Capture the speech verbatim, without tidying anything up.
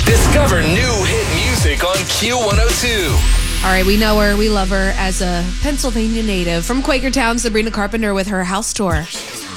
Discover new hit music on Q one oh two. All right, we know her, we love her as a Pennsylvania native. From Quakertown, Sabrina Carpenter with her house tour.